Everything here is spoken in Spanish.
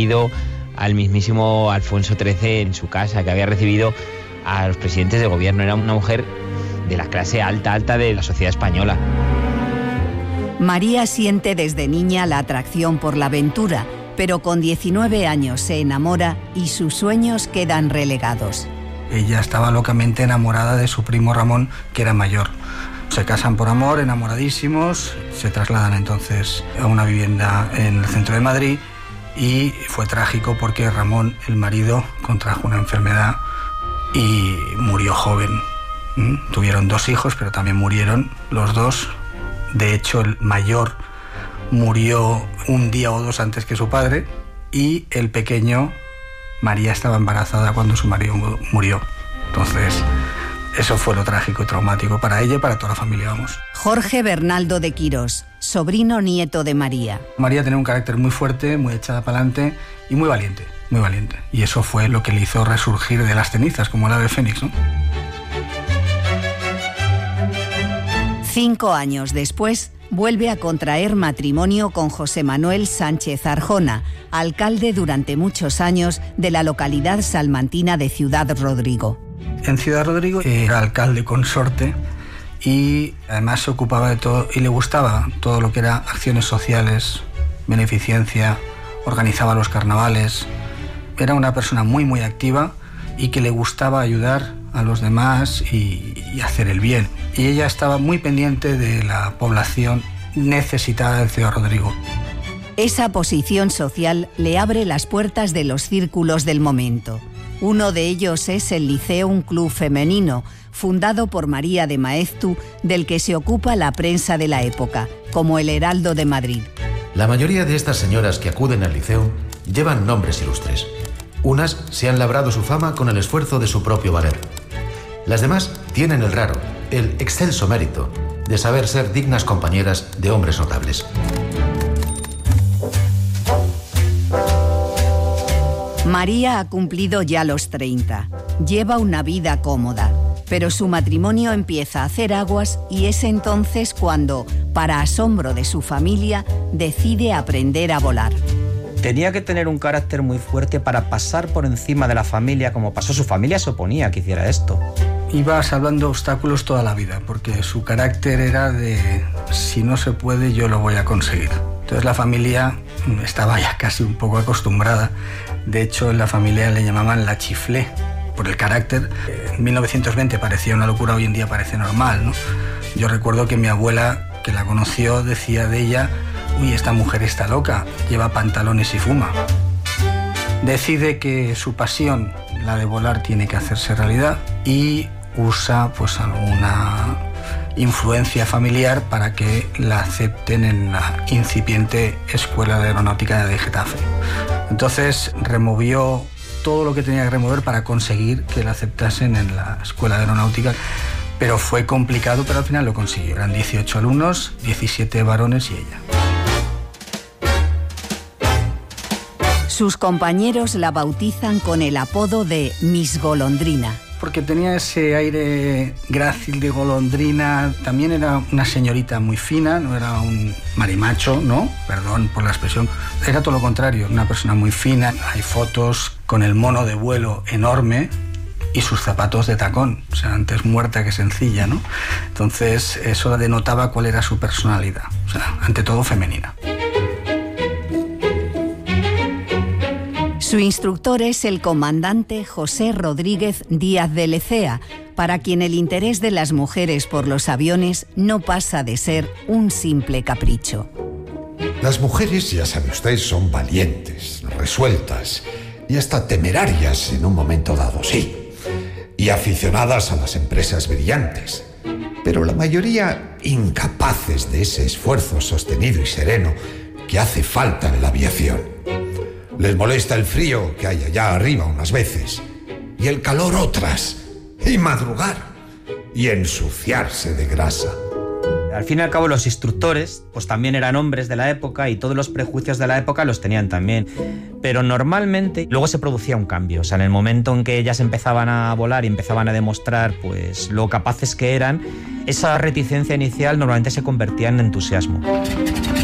recibido al mismísimo Alfonso XIII en su casa, que había recibido a los presidentes de gobierno. Era una mujer de la clase alta de la sociedad española. María siente desde niña la atracción por la aventura, pero con 19 años se enamora y sus sueños quedan relegados. Ella estaba locamente enamorada de su primo Ramón, que era mayor. Se casan por amor, enamoradísimos, se trasladan entonces a una vivienda en el centro de Madrid y fue trágico porque Ramón, el marido, contrajo una enfermedad y murió joven. Tuvieron 2 hijos, pero también murieron los 2. De hecho, el mayor murió un día o 2 antes que su padre y el pequeño, María estaba embarazada cuando su marido murió. Entonces, eso fue lo trágico y traumático para ella y para toda la familia, vamos. Jorge Bernaldo de Quirós, sobrino nieto de María. María tenía un carácter muy fuerte, muy echada para adelante y muy valiente, muy valiente. Y eso fue lo que le hizo resurgir de las cenizas, como el ave fénix, ¿no? 5 años después, vuelve a contraer matrimonio con José Manuel Sánchez Arjona, alcalde durante muchos años de la localidad salmantina de Ciudad Rodrigo. En Ciudad Rodrigo era alcalde consorte y además se ocupaba de todo y le gustaba todo lo que era acciones sociales, beneficencia, organizaba los carnavales. Era una persona muy, muy activa y que le gustaba ayudar a los demás y hacer el bien. Y ella estaba muy pendiente de la población necesitada de Ciudad Rodrigo. Esa posición social le abre las puertas de los círculos del momento. Uno de ellos es el Liceum Club Femenino, fundado por María de Maeztu, del que se ocupa la prensa de la época, como el Heraldo de Madrid. La mayoría de estas señoras que acuden al Liceum llevan nombres ilustres. Unas se han labrado su fama con el esfuerzo de su propio valer. Las demás tienen el raro, el excelso mérito de saber ser dignas compañeras de hombres notables. María ha cumplido ya los 30. Lleva una vida cómoda, pero su matrimonio empieza a hacer aguas y es entonces cuando, para asombro de su familia, decide aprender a volar. Tenía que tener un carácter muy fuerte para pasar por encima de la familia, como pasó. Su familia se oponía a que hiciera esto. Iba salvando obstáculos toda la vida, porque su carácter era de si no se puede, yo lo voy a conseguir. Entonces la familia estaba ya casi un poco acostumbrada. De hecho, en la familia le llamaban la chiflé, por el carácter. En 1920 parecía una locura, hoy en día parece normal, ¿no? Yo recuerdo que mi abuela, que la conoció, decía de ella: uy, esta mujer está loca, lleva pantalones y fuma. Decide que su pasión, la de volar, tiene que hacerse realidad y usa pues alguna influencia familiar para que la acepten en la incipiente Escuela de Aeronáutica de Getafe. Entonces removió todo lo que tenía que remover para conseguir que la aceptasen en la Escuela de Aeronáutica, pero fue complicado, pero al final lo consiguió. Eran 18 alumnos, 17 varones y ella. Sus compañeros la bautizan con el apodo de Miss Golondrina. Porque tenía ese aire grácil de golondrina. También era una señorita muy fina, no era un marimacho, ¿no? Perdón por la expresión. Era todo lo contrario, una persona muy fina. Hay fotos con el mono de vuelo enorme y sus zapatos de tacón. O sea, antes muerta que sencilla, ¿no? Entonces, eso denotaba cuál era su personalidad. O sea, ante todo femenina. Su instructor es el comandante José Rodríguez Díaz de Lecea, para quien el interés de las mujeres por los aviones no pasa de ser un simple capricho. Las mujeres, ya sabe usted, son valientes, resueltas y hasta temerarias en un momento dado, sí. Y aficionadas a las empresas brillantes. Pero la mayoría incapaces de ese esfuerzo sostenido y sereno que hace falta en la aviación. Les molesta el frío que hay allá arriba unas veces, y el calor otras, y madrugar, y ensuciarse de grasa. Al fin y al cabo, los instructores pues también eran hombres de la época y todos los prejuicios de la época los tenían también. Pero normalmente luego se producía un cambio. O sea, en el momento en que ellas empezaban a volar y empezaban a demostrar pues lo capaces que eran, esa reticencia inicial normalmente se convertía en entusiasmo.